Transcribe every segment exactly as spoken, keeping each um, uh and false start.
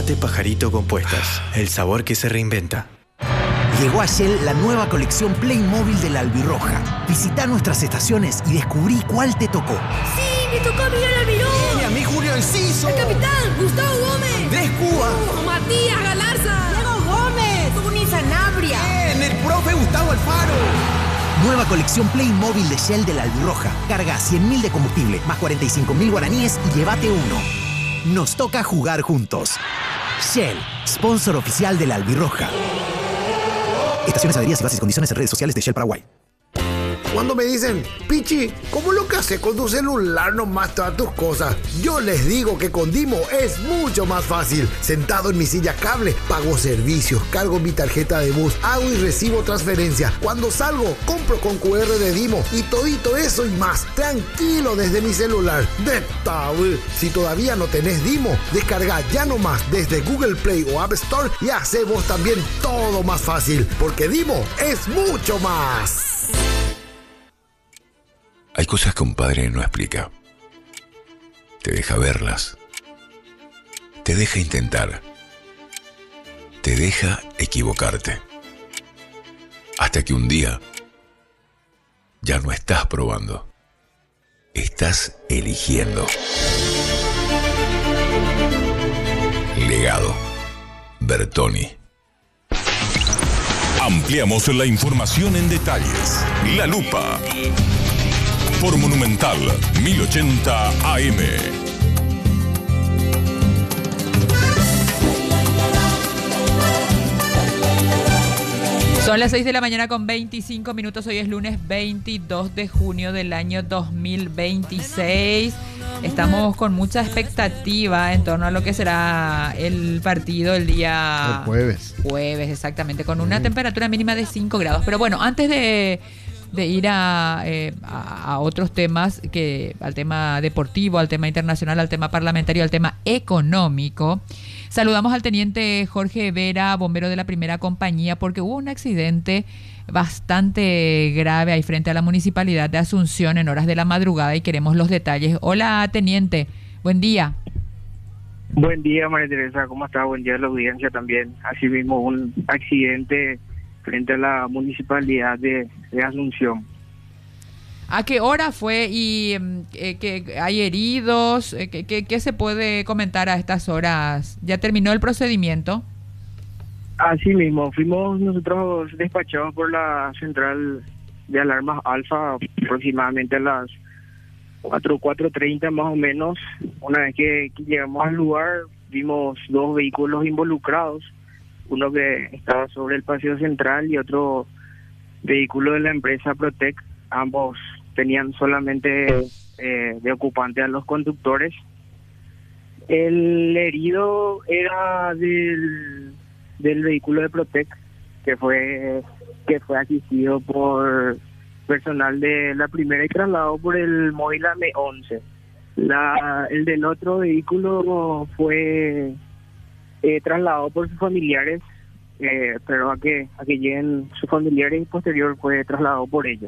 Mate Pajarito Compuestas, el sabor que se reinventa. Llegó a Shell la nueva colección Playmobil de la Albirroja. Visita nuestras estaciones y descubrí cuál te tocó. ¡Sí! ¡Me tocó Miguel Almirón! ¡Y a mí Julio Enciso! ¡El capitán Gustavo Gómez! ¡Andrés Cuba! Uh, ¡Matías Galarza! ¡Diego Gómez! ¡Tony Sanabria! ¡Bien! ¡El profe Gustavo Alfaro! Nueva colección Playmobil de Shell de la Albirroja. Carga cien mil de combustible, más cuarenta y cinco mil guaraníes y llévate uno. Nos toca jugar juntos. Shell, sponsor oficial de la Albirroja. Estaciones, adheridas y bases y condiciones en redes sociales de Shell Paraguay. Cuando me dicen, Pichi, ¿cómo lo que haces con tu celular nomás todas tus cosas? Yo les digo que con Dimo es mucho más fácil. Sentado en mi silla cable, pago servicios, cargo mi tarjeta de bus, hago y recibo transferencia. Cuando salgo, compro con cu erre de Dimo y todito eso y más. Tranquilo desde mi celular. Neta, wey. Si todavía no tenés Dimo, descarga ya nomás desde Google Play o App Store y hace vos también todo más fácil. Porque Dimo es mucho más. Hay cosas que un padre no explica. Te deja verlas. Te deja intentar. Te deja equivocarte. Hasta que un día ya no estás probando. Estás eligiendo. Legado. Bertoni. Ampliamos la información en detalles. La Lupa. Por Monumental mil ochenta A M. Son las seis de la mañana con veinticinco minutos. Hoy es lunes veintidós de junio del año dos mil veintiséis. Estamos con mucha expectativa en torno a lo que será el partido el día... El jueves. Jueves, exactamente, con una mm. temperatura mínima de cinco grados. Pero bueno, antes de... de ir a, eh, a, a otros temas, que al tema deportivo, al tema internacional, al tema parlamentario, al tema económico. Saludamos al teniente Jorge Vera, bombero de la primera compañía, porque hubo un accidente bastante grave ahí frente a la municipalidad de Asunción en horas de la madrugada y queremos los detalles. Hola, teniente, buen día. Buen día, María Teresa, ¿cómo está? Buen día a la audiencia también. Asimismo, un accidente frente a la municipalidad de, de Asunción. ¿A qué hora fue y eh, que hay heridos? Eh, ¿qué, qué, ¿Qué se puede comentar a estas horas? ¿Ya terminó el procedimiento? Así mismo, fuimos nosotros despachados por la central de alarmas Alfa aproximadamente a las cuatro, cuatro treinta más o menos. Una vez que, que llegamos al lugar, vimos dos vehículos involucrados. Uno que estaba sobre el paseo central y otro vehículo de la empresa Protec. Ambos tenían solamente eh, de ocupante a los conductores. El herido era del, del vehículo de Protec, que fue que fue asistido por personal de la primera y trasladado por el móvil A M once. La, el del otro vehículo fue Eh, trasladado por sus familiares, eh, pero a que a que lleguen sus familiares y posterior fue trasladado por ellos.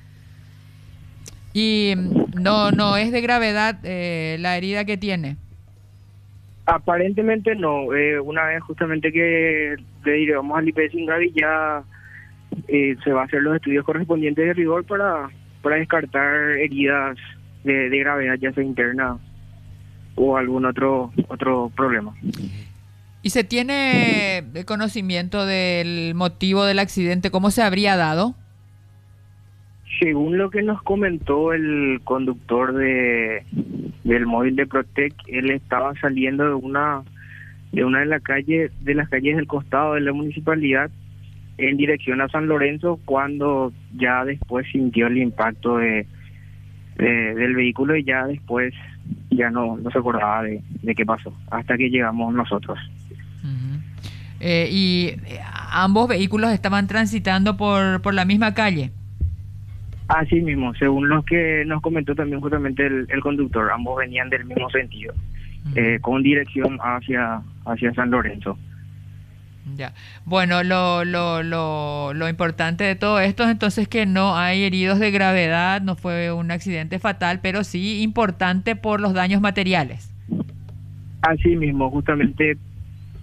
Y no no es de gravedad eh, la herida que tiene. Aparentemente no. Eh, una vez justamente que le diremos al I P S Ingavi ya eh, se va a hacer los estudios correspondientes de rigor para para descartar heridas de, de gravedad, ya sea interna o algún otro otro problema. ¿Y se tiene conocimiento del motivo del accidente? ¿Cómo se habría dado? Según lo que nos comentó el conductor de del móvil de Protec, él estaba saliendo de una de una de las calles de las calles del costado de la municipalidad en dirección a San Lorenzo, cuando ya después sintió el impacto de, de del vehículo y ya después ya no, no se acordaba de, de qué pasó hasta que llegamos nosotros. Eh, y ambos vehículos estaban transitando por, por la misma calle. Así mismo, según lo que nos comentó también justamente el, el conductor, ambos venían del mismo sentido, uh-huh. eh, con dirección hacia hacia San Lorenzo. Ya. Bueno, lo, lo, lo, lo importante de todo esto es entonces que no hay heridos de gravedad, no fue un accidente fatal, pero sí importante por los daños materiales. Así mismo, justamente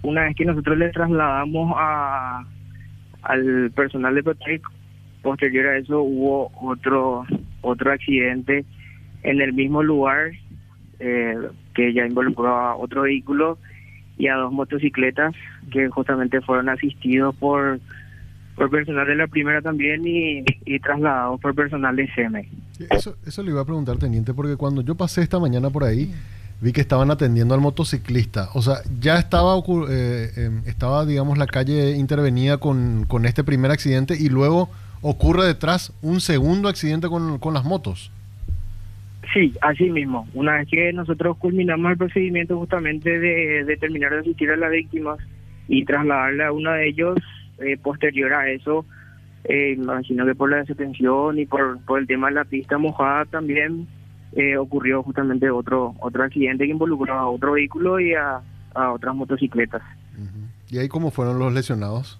una vez que nosotros le trasladamos a al personal de Protec, posterior a eso hubo otro otro accidente en el mismo lugar, eh, que ya involucró a otro vehículo y a dos motocicletas que justamente fueron asistidos por por personal de la primera también y, y trasladados por personal de S E M E. Eso, eso le iba a preguntar, teniente, porque cuando yo pasé esta mañana por ahí, vi que estaban atendiendo al motociclista. O sea, ya estaba, eh, eh, estaba digamos, la calle intervenida con, con este primer accidente y luego ocurre detrás un segundo accidente con, con las motos. Sí, así mismo. Una vez que nosotros culminamos el procedimiento justamente de, de terminar de asistir a las víctimas y trasladarla a uno de ellos, eh, posterior a eso, eh, imagino que por la desatención y por, por el tema de la pista mojada también, Eh, ocurrió justamente otro otro accidente que involucró a otro vehículo y a, a otras motocicletas. Uh-huh. ¿Y ahí cómo fueron los lesionados?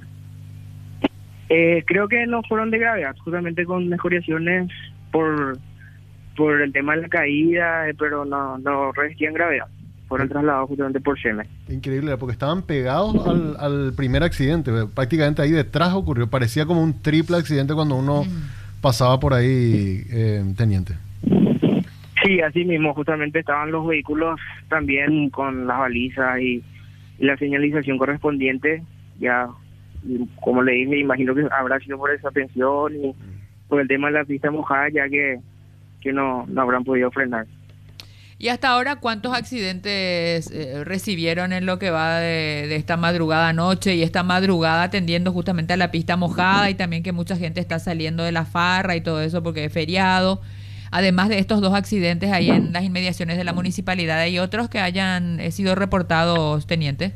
Eh, creo que no fueron de gravedad, justamente con escoriaciones por por el tema de la caída, eh, pero no no resistían gravedad. Fueron sí. trasladados justamente por S E M E. Increíble, porque estaban pegados al, al primer accidente. Prácticamente ahí detrás ocurrió. Parecía como un triple accidente cuando uno mm. pasaba por ahí, eh, teniente. Sí, así mismo, justamente estaban los vehículos también con las balizas y, y la señalización correspondiente. Ya, como le dije, imagino que habrá sido por esa tensión y por el tema de la pista mojada, ya que, que no, no habrán podido frenar. ¿Y hasta ahora cuántos accidentes eh, recibieron en lo que va de, de esta madrugada anoche y esta madrugada atendiendo justamente a la pista mojada y también que mucha gente está saliendo de la farra y todo eso porque es feriado? Además de estos dos accidentes ahí en las inmediaciones de la municipalidad, ¿hay otros que hayan eh, sido reportados, teniente?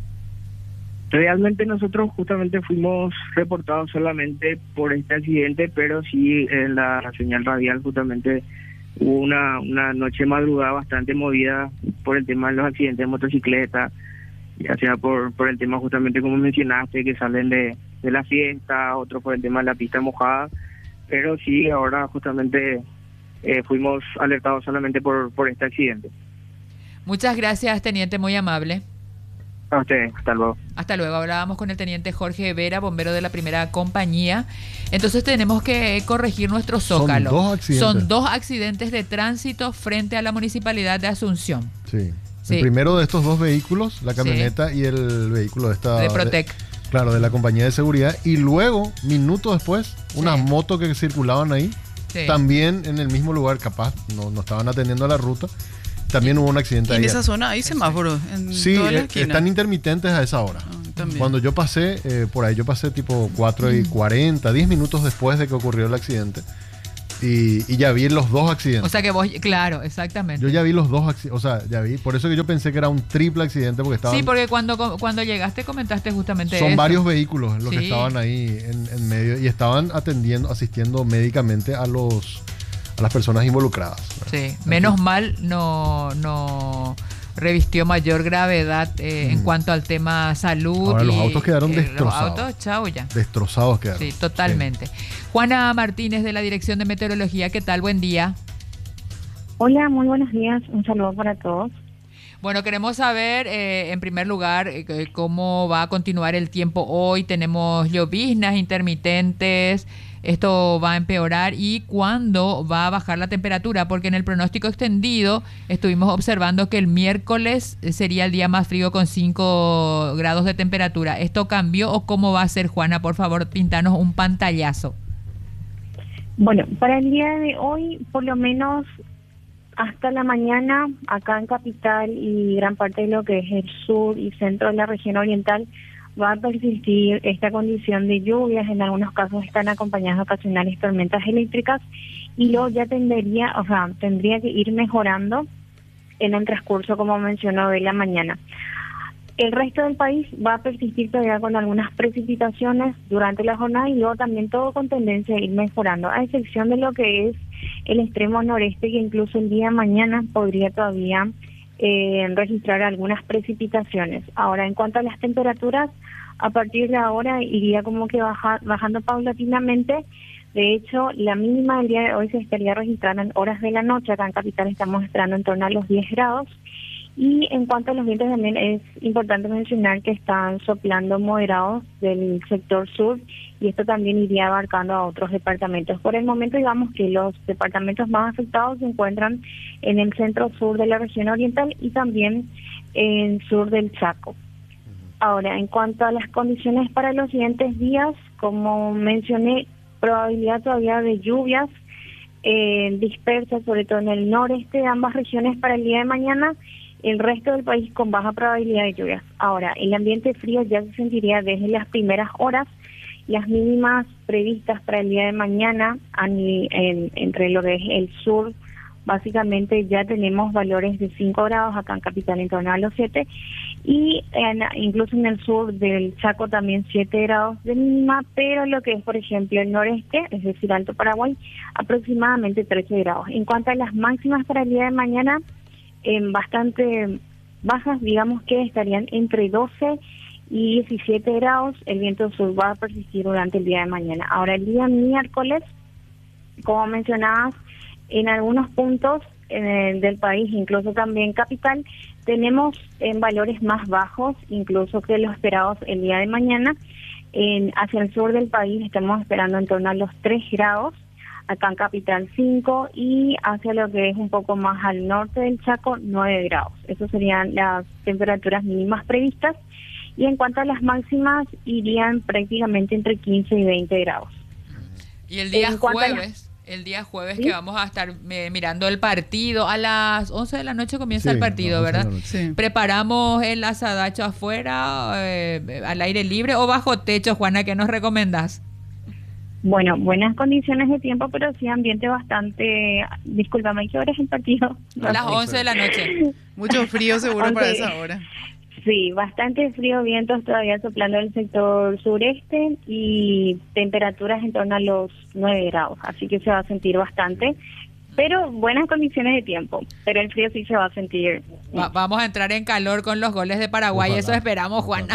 Realmente nosotros justamente fuimos reportados solamente por este accidente, pero sí en la señal radial justamente hubo una, una noche madrugada bastante movida por el tema de los accidentes de motocicleta, ya sea por, por el tema justamente como mencionaste, que salen de, de la fiesta, otro por el tema de la pista mojada, pero sí ahora justamente... Eh, fuimos alertados solamente por, por este accidente. Muchas gracias, teniente, muy amable. A usted, hasta luego. Hasta luego. Hablábamos con el teniente Jorge Vera, bombero de la primera compañía. Entonces tenemos que corregir nuestro zócalo. Son dos accidentes. Son dos accidentes de tránsito frente a la municipalidad de Asunción. Sí. Sí. El primero de estos dos vehículos, la camioneta sí. y el vehículo de esta... De Protec. De, claro, de la compañía de seguridad. Y luego, minutos después, unas sí. motos que circulaban ahí. Sí. También en el mismo lugar, capaz, no, no estaban atendiendo a la ruta. También hubo un accidente ¿Y ahí. en esa zona hay semáforos? En sí, toda la eh, esquina. Están intermitentes a esa hora. Ah, Cuando yo pasé, eh, por ahí yo pasé tipo cuatro y cuarenta, diez minutos después de que ocurrió el accidente. Y, y ya vi los dos accidentes. O sea que vos, claro, exactamente. Yo ya vi los dos accidentes, o sea, ya vi. Por eso que yo pensé que era un triple accidente porque estaban... Sí, porque cuando, cuando llegaste comentaste justamente Son eso. varios vehículos los sí. que estaban ahí en, en medio y estaban atendiendo, asistiendo médicamente a los... a las personas involucradas. Sí, menos Aquí. mal no, no revistió mayor gravedad eh, mm. en cuanto al tema salud. Ahora, y, los autos quedaron eh, destrozados. Los autos, chao ya. Destrozados quedaron. Sí, totalmente. Sí. Juana Martínez de la Dirección de Meteorología, ¿qué tal? Buen día. Hola, muy buenos días. Un saludo para todos. Bueno, queremos saber, eh, en primer lugar, eh, cómo va a continuar el tiempo hoy. Tenemos lloviznas intermitentes, esto va a empeorar y cuándo va a bajar la temperatura, porque en el pronóstico extendido estuvimos observando que el miércoles sería el día más frío con cinco grados de temperatura. ¿Esto cambió o cómo va a ser, Juana? Por favor, pintanos un pantallazo. Bueno, para el día de hoy, por lo menos hasta la mañana, acá en Capital y gran parte de lo que es el sur y centro de la región oriental, va a persistir esta condición de lluvias. En algunos casos están acompañadas de ocasionales tormentas eléctricas y luego ya tendría, o sea, tendría que ir mejorando en el transcurso, como mencionó, de la mañana. El resto del país va a persistir todavía con algunas precipitaciones durante la jornada y luego también todo con tendencia a ir mejorando, a excepción de lo que es el extremo noreste, que incluso el día de mañana podría todavía eh, registrar algunas precipitaciones. Ahora, en cuanto a las temperaturas, a partir de ahora iría como que baja, bajando paulatinamente. De hecho, la mínima del día de hoy se estaría registrando en horas de la noche. Acá en Capital estamos esperando en torno a los diez grados. Y en cuanto a los vientos también es importante mencionar que están soplando moderados del sector sur y esto también iría abarcando a otros departamentos. Por el momento digamos que los departamentos más afectados se encuentran en el centro sur de la región oriental y también en el sur del Chaco. Ahora, en cuanto a las condiciones para los siguientes días, como mencioné, probabilidad todavía de lluvias eh, dispersas, sobre todo en el noreste de ambas regiones para el día de mañana, el resto del país con baja probabilidad de lluvias. Ahora, el ambiente frío ya se sentiría desde las primeras horas. Las mínimas previstas para el día de mañana en, en, entre lo que es el sur, básicamente ya tenemos valores de cinco grados, acá en Capital en torno a los siete, y en, incluso en el sur del Chaco también siete grados de mínima, pero lo que es, por ejemplo, el noreste, es decir, Alto Paraguay, aproximadamente trece grados. En cuanto a las máximas para el día de mañana, eh, bastante bajas, digamos que estarían entre doce y diecisiete grados, el viento sur va a persistir durante el día de mañana. Ahora, el día miércoles, como mencionabas, en algunos puntos eh, del país, incluso también capital, tenemos en valores más bajos, incluso que los esperados el día de mañana. En, hacia el sur del país estamos esperando en torno a los tres grados, acá en capital cinco, y hacia lo que es un poco más al norte del Chaco, nueve grados. Esas serían las temperaturas mínimas previstas. Y en cuanto a las máximas, irían prácticamente entre quince y veinte grados. Y el día En cuanto a la- jueves, el día jueves ¿Sí? que vamos a estar eh, mirando el partido, a las once de la noche comienza Sí, el partido, a las once de ¿verdad? la noche. Sí. ¿Preparamos el asadacho afuera, eh, al aire libre o bajo techo, Juana? ¿Qué nos recomendás? Bueno, buenas condiciones de tiempo, pero sí ambiente bastante... Discúlpame, ¿qué hora es el partido? A las once de la noche. Mucho frío seguro para Ok. esa hora. Sí, bastante frío, vientos todavía soplando el sector sureste y temperaturas en torno a los nueve grados, así que se va a sentir bastante, pero buenas condiciones de tiempo, pero el frío sí se va a sentir. Va- vamos a entrar en calor con los goles de Paraguay, Ojalá. eso esperamos, Juana.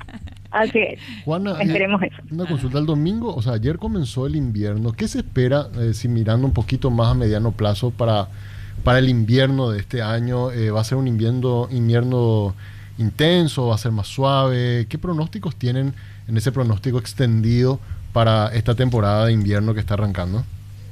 Así es, Juana, eh, esperemos eso. una consulta el domingo, o sea, ayer comenzó el invierno. ¿Qué se espera, eh, si mirando un poquito más a mediano plazo para, para el invierno de este año? Eh, ¿Va a ser un invierno, invierno intenso? ¿Va a ser más suave? ¿Qué pronósticos tienen en ese pronóstico extendido para esta temporada de invierno que está arrancando?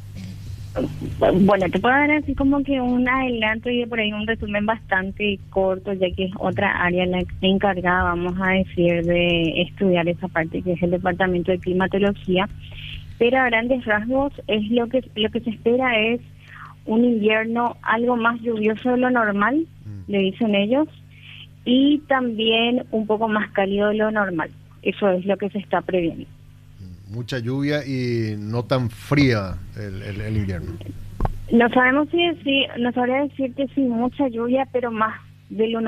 Bueno, te puedo dar así como que un adelanto y por ahí un resumen bastante corto, ya que es otra área la encargada, vamos a decir, de estudiar esa parte, que es el departamento de climatología. Pero a grandes rasgos es lo que lo que se espera es un invierno algo más lluvioso de lo normal, le dicen ellos, y también un poco más cálido de lo normal. Eso es lo que se está previendo. Mucha lluvia y no tan fría el, el, el invierno. No sabemos si decir, no sabría decirte si mucha lluvia, pero más de lo